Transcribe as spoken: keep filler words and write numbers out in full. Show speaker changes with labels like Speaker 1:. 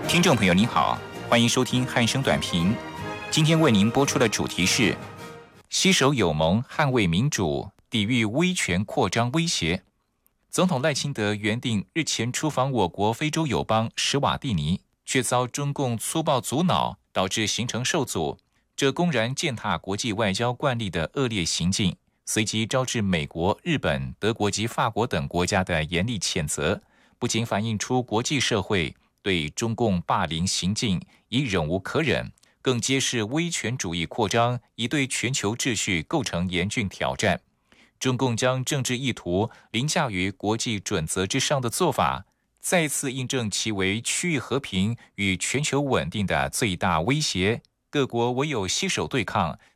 Speaker 1: 听众朋友您好，欢迎收听汉声短评。今天为您播出的主题是携手友盟捍卫民主，抵御威权扩张威胁。总统赖清德原定日前出访我国非洲友邦史瓦蒂尼，却遭中共粗暴阻挠，导致行程受阻，这公然践踏国际外交惯例的恶劣行径，随即招致美国、日本、德国及法国等国家的严厉谴责，不仅反映出国际社会对中共霸凌行径已忍无可忍，更揭示威权主义扩张已对全球秩序构成严峻挑战。中共将政治意图凌驾于国际准则之上的做法，再次印证其为区域和平与全球稳定的最大威胁。各国唯有携手对抗，